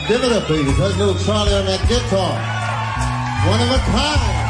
Give it up, baby. That's little Charlie on that guitar. One of a kind.